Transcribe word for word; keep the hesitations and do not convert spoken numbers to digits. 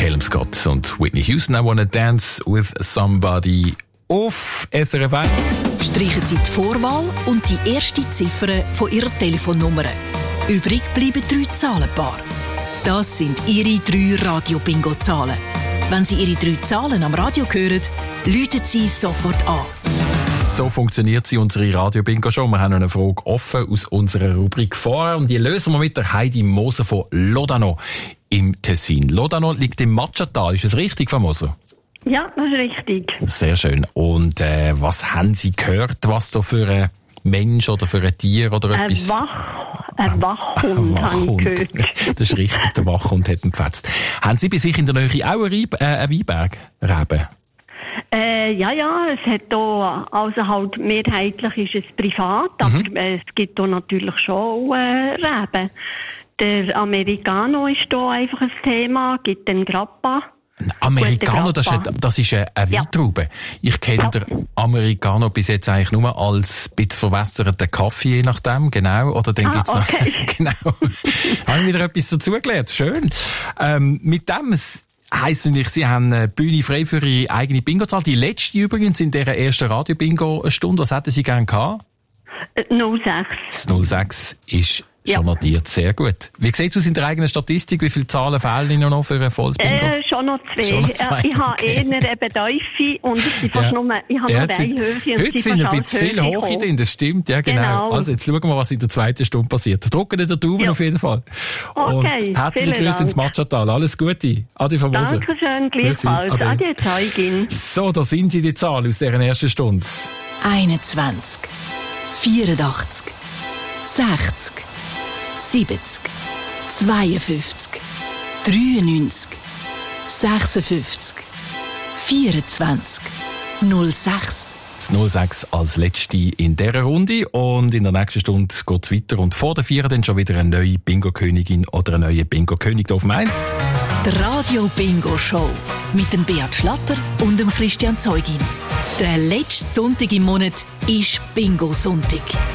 Calum Scott und Whitney Houston, I Wanna Dance with Somebody auf S R F eins. Streichen Sie die Vorwahl und die erste Ziffer von Ihrer Telefonnummer. Übrig bleiben drei Zahlenpaare. Das sind Ihre drei Radio-Bingo-Zahlen. Wenn Sie Ihre drei Zahlen am Radio hören, läuten Sie sofort an. So funktioniert sie, unsere Radio-Bingo-Show. Wir haben noch eine Frage offen aus unserer Rubrik vorher und die lösen wir mit der Heidi Moser von Lodano im Tessin. Lodano liegt im Matschatal, ist es richtig, Frau Moser? Ja, das ist richtig. Sehr schön. Und äh, was haben Sie gehört, was da für ein Mensch oder für ein Tier oder ein etwas... Wach, ein Wachhund, habe ich gehört. Das ist richtig, der Wachhund hat ihn gepfetzt. Haben Sie bei sich in der Nähe auch einen, Reib, äh, einen Weinberg? Reben? Äh, ja, ja, es hat da, also halt mehrheitlich ist es privat, aber Mhm. es gibt da natürlich schon äh, Reben. Der Americano ist da einfach ein Thema, gibt den Grappa. Americano, das ist, eine, das ist eine, eine Weintraube. Ja. Ich kenne ja. den Americano bis jetzt eigentlich nur als ein bisschen verwässerten Kaffee, je nachdem, genau. Oder dann ah, gibt's noch, okay. genau. Habe ich wieder etwas dazugelernt. Schön. Ähm, mit dem, es heisst natürlich, Sie haben eine Bühne frei für Ihre eigene Bingo-Zahl. Die letzte übrigens in dieser ersten Radio-Bingo-Stunde. Was hätten Sie gerne gehabt? null sechs. Das null sechs ist ja. schon notiert. Sehr gut. Wie sieht es aus in der eigenen Statistik? Wie viele Zahlen fehlen Ihnen noch für ein volles Bingo? Äh, schon noch zwei. Schon noch zwei. Ich habe Okay. eher eben Tiefe und es sind fast Ja. nur, ich habe Ja, nur jetzt eine sind- Höhe. Heute sind ein bisschen viel hoch drin, das stimmt, ja genau. Genau. Also jetzt schauen wir, was in der zweiten Stunde passiert. Drücken Sie den Daumen Ja. auf jeden Fall. Okay, Und herzliche vielen Grüße Dank. ins Matschatal. Alles Gute. Adi von Moser. Dankeschön, gleichfalls. Ade. Ade, Zeugin. So, da sind Sie, die Zahlen aus dieser ersten Stunde. einundzwanzig, vierundachtzig, sechzig, siebzig, zweiundfünfzig, dreiundneunzig, sechsundfünfzig, vierundzwanzig, null sechs. Das null sechs als letzte in dieser Runde. Und in der nächsten Stunde geht es weiter. Und vor der Vier dann schon wieder eine neue Bingo-Königin oder ein neuer Bingo-König auf Mainz. Die Radio Bingo Show mit dem Beat Schlatter und dem Christian Zeugin. Der letzte Sonntag im Monat ist Bingo Sonntag.